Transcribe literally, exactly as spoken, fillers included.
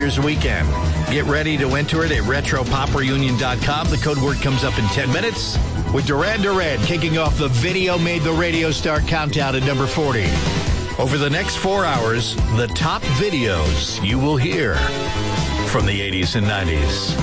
Year's weekend. Get ready to enter it at retro pop reunion dot com. The code word comes up in ten minutes with Duran Duran kicking off the Video Made the Radio Star countdown at number forty. Over the next four hours, the top videos you will hear from the eighties and nineties.